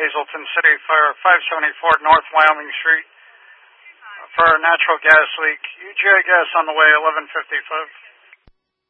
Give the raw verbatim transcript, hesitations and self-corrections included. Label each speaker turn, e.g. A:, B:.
A: Hazleton City Fire, five seventy-four North Wyoming Street, for a natural gas leak. U G I gas on the way, eleven fifty-five.